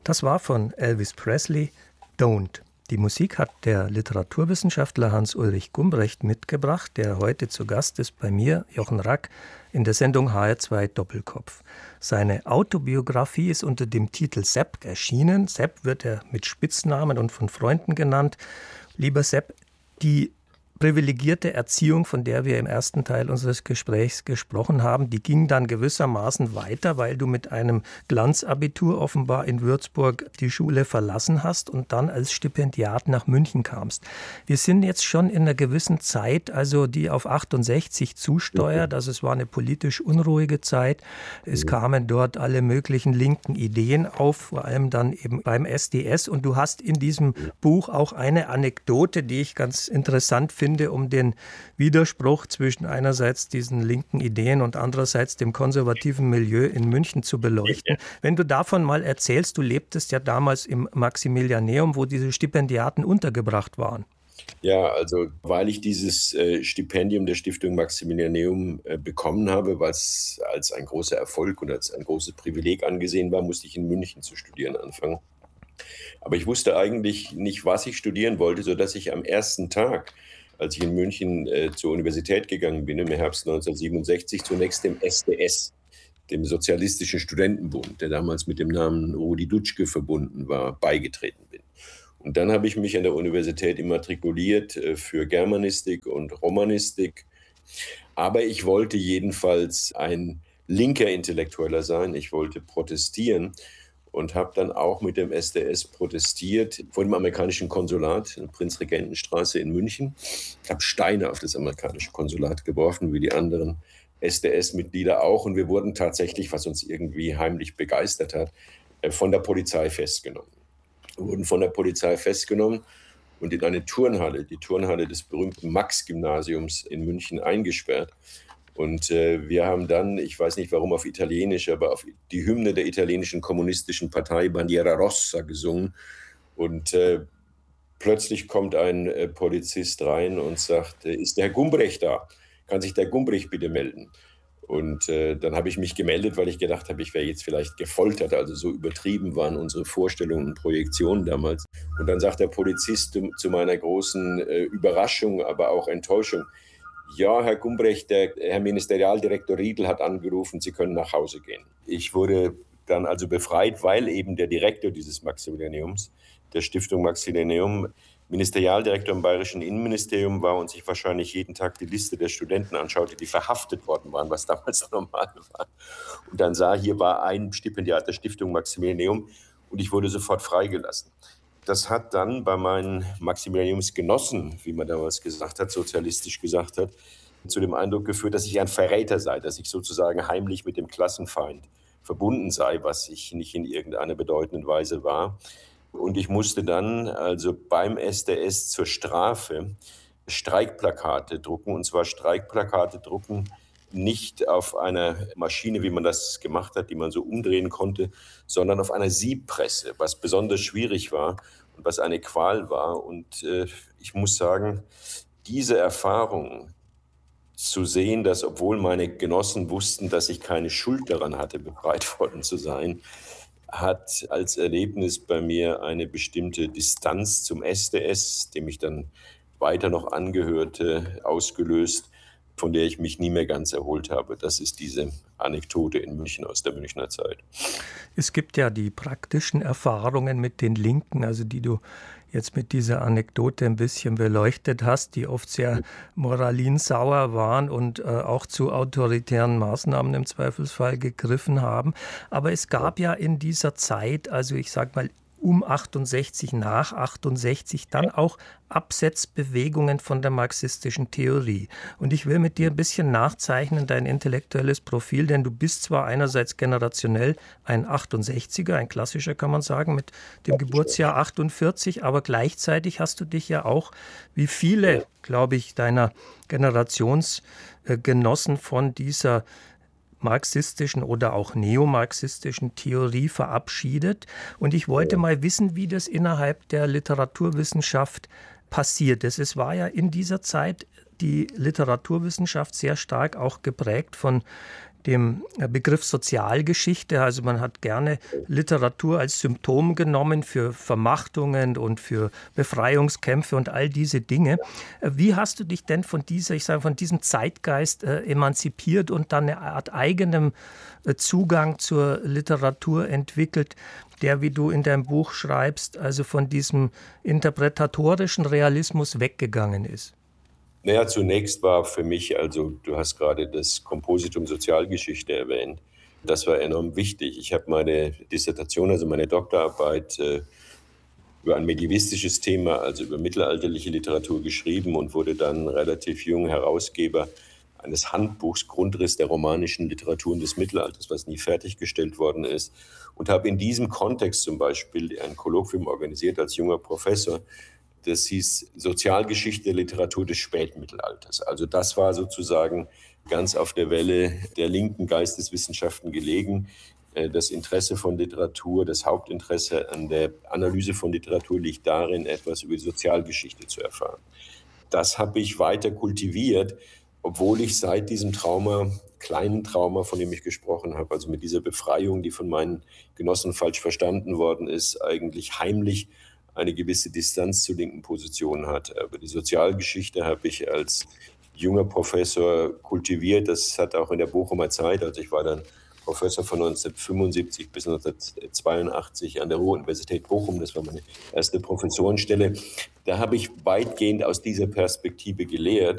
Das war von Elvis Presley, Don't. Die Musik hat der Literaturwissenschaftler Hans-Ulrich Gumbrecht mitgebracht, der heute zu Gast ist bei mir, Jochen Rack, in der Sendung HR2 Doppelkopf. Seine Autobiografie ist unter dem Titel Sepp erschienen. Sepp wird er mit Spitznamen und von Freunden genannt. Lieber Sepp, die privilegierte Erziehung, von der wir im ersten Teil unseres Gesprächs gesprochen haben, die ging dann gewissermaßen weiter, weil du mit einem Glanzabitur offenbar in Würzburg die Schule verlassen hast und dann als Stipendiat nach München kamst. Wir sind jetzt schon in einer gewissen Zeit, also die auf 68 zusteuert, also es war eine politisch unruhige Zeit. Es kamen dort alle möglichen linken Ideen auf, vor allem dann eben beim SDS, und du hast in diesem Buch auch eine Anekdote, die ich ganz interessant finde, um den Widerspruch zwischen einerseits diesen linken Ideen und andererseits dem konservativen Milieu in München zu beleuchten. Wenn du davon mal erzählst, du lebtest ja damals im Maximilianeum, wo diese Stipendiaten untergebracht waren. Ja, also weil ich dieses Stipendium der Stiftung Maximilianeum bekommen habe, weil es als ein großer Erfolg und als ein großes Privileg angesehen war, musste ich in München zu studieren anfangen. Aber ich wusste eigentlich nicht, was ich studieren wollte, sodass ich am ersten Tag, als ich in München zur Universität gegangen bin, im Herbst 1967, zunächst dem SDS, dem Sozialistischen Studentenbund, der damals mit dem Namen Rudi Dutschke verbunden war, beigetreten bin. Und dann habe ich mich an der Universität immatrikuliert für Germanistik und Romanistik. Aber ich wollte jedenfalls ein linker Intellektueller sein. Ich wollte protestieren. Und habe dann auch mit dem SDS protestiert vor dem amerikanischen Konsulat in der Prinzregentenstraße in München. Ich habe Steine auf das amerikanische Konsulat geworfen, wie die anderen SDS-Mitglieder auch. Und wir wurden tatsächlich, was uns irgendwie heimlich begeistert hat, von der Polizei festgenommen. Wir wurden von der Polizei festgenommen und in eine Turnhalle, die Turnhalle des berühmten Max-Gymnasiums in München, eingesperrt. Und wir haben dann, ich weiß nicht warum auf Italienisch, aber auf die Hymne der italienischen kommunistischen Partei Bandiera Rossa gesungen. Und plötzlich kommt ein Polizist rein und sagt, ist der Herr Gumbrecht da? Kann sich der Gumbrecht bitte melden? Und dann habe ich mich gemeldet, weil ich gedacht habe, ich wäre jetzt vielleicht gefoltert. Also so übertrieben waren unsere Vorstellungen und Projektionen damals. Und dann sagt der Polizist zu meiner großen Überraschung, aber auch Enttäuschung: Ja, Herr Gumbrecht, der Herr Ministerialdirektor Riedl hat angerufen, Sie können nach Hause gehen. Ich wurde dann also befreit, weil eben der Direktor dieses Maximilianeums, der Stiftung Maximilianeum, Ministerialdirektor im Bayerischen Innenministerium war und sich wahrscheinlich jeden Tag die Liste der Studenten anschaute, die verhaftet worden waren, was damals normal war. Und dann sah, hier war ein Stipendiat der Stiftung Maximilianeum und ich wurde sofort freigelassen. Das hat dann bei meinen Maximilianeumsgenossen, wie man damals gesagt hat, sozialistisch gesagt hat, zu dem Eindruck geführt, dass ich ein Verräter sei, dass ich sozusagen heimlich mit dem Klassenfeind verbunden sei, was ich nicht in irgendeiner bedeutenden Weise war. Und ich musste dann also beim SDS zur Strafe Streikplakate drucken, und zwar Streikplakate drucken, nicht auf einer Maschine, wie man das gemacht hat, die man so umdrehen konnte, sondern auf einer Siebpresse, was besonders schwierig war und was eine Qual war. Und ich muss sagen, diese Erfahrung zu sehen, dass obwohl meine Genossen wussten, dass ich keine Schuld daran hatte, befreit worden zu sein, hat als Erlebnis bei mir eine bestimmte Distanz zum SDS, dem ich dann weiter noch angehörte, ausgelöst, von der ich mich nie mehr ganz erholt habe. Das ist diese Anekdote in München aus der Münchner Zeit. Es gibt ja die praktischen Erfahrungen mit den Linken, also die du jetzt mit dieser Anekdote ein bisschen beleuchtet hast, die oft sehr moralinsauer waren und auch zu autoritären Maßnahmen im Zweifelsfall gegriffen haben. Aber es gab ja in dieser Zeit, also ich sage mal um 68, nach 68, dann auch Absetzbewegungen von der marxistischen Theorie. Und ich will mit dir ein bisschen nachzeichnen, dein intellektuelles Profil, denn du bist zwar einerseits generationell ein 68er, ein klassischer kann man sagen, mit dem Geburtsjahr 48, aber gleichzeitig hast du dich ja auch, wie viele, glaube ich, deiner Generationsgenossen von dieser marxistischen oder auch neomarxistischen Theorie verabschiedet. Und ich wollte mal wissen, wie das innerhalb der Literaturwissenschaft passiert ist. Es war ja in dieser Zeit die Literaturwissenschaft sehr stark auch geprägt von dem Begriff Sozialgeschichte. Also man hat gerne Literatur als Symptom genommen für Vermachtungen und für Befreiungskämpfe und all diese Dinge. Wie hast du dich denn von diesem Zeitgeist emanzipiert und dann eine Art eigenem Zugang zur Literatur entwickelt, der, wie du in deinem Buch schreibst, also von diesem interpretatorischen Realismus weggegangen ist? Naja, zunächst war für mich, also du hast gerade das Kompositum Sozialgeschichte erwähnt, das war enorm wichtig. Ich habe meine Dissertation, also meine Doktorarbeit über ein medievistisches Thema, also über mittelalterliche Literatur geschrieben und wurde dann relativ jung Herausgeber eines Handbuchs Grundriss der romanischen Literaturen des Mittelalters, was nie fertiggestellt worden ist. Und habe in diesem Kontext zum Beispiel ein Kolloquium organisiert als junger Professor. Das hieß Sozialgeschichte der Literatur des Spätmittelalters. Also das war sozusagen ganz auf der Welle der linken Geisteswissenschaften gelegen. Das Interesse von Literatur, das Hauptinteresse an der Analyse von Literatur liegt darin, etwas über die Sozialgeschichte zu erfahren. Das habe ich weiter kultiviert, obwohl ich seit diesem Trauma, kleinen Trauma, von dem ich gesprochen habe, also mit dieser Befreiung, die von meinen Genossen falsch verstanden worden ist, eigentlich heimlich eine gewisse Distanz zu linken Positionen hat. Aber die Sozialgeschichte habe ich als junger Professor kultiviert. Das hat auch in der Bochumer Zeit, also ich war dann Professor von 1975 bis 1982 an der Ruhr-Universität Bochum, das war meine erste Professorenstelle. Da habe ich weitgehend aus dieser Perspektive gelehrt